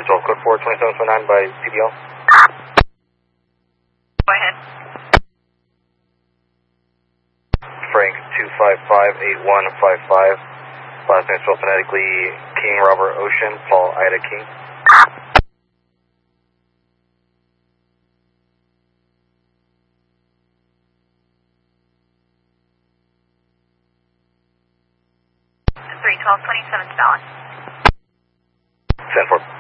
12, code 4, 2729 by CBL. Go ahead. Frank 2558155. Last name spelled phonetically King Robert Ocean, Paul Ida King. $312.27 Dallas. 10-4.